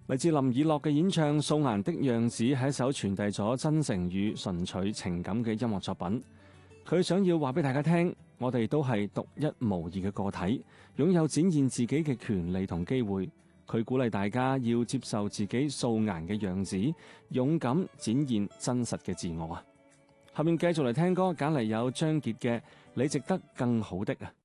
嚟自林以樂嘅演唱《素顏的樣子》係一首傳遞咗真誠與純粹情感嘅音樂作品。佢想要話俾大家聽，我哋都係獨一無二嘅個體，擁有展現自己嘅權利同機會。佢鼓勵大家要接受自己素顏嘅樣子，勇敢展現真實嘅自我啊！下面繼續嚟聽歌，揀嚟有張傑嘅《你值得更好的》啊！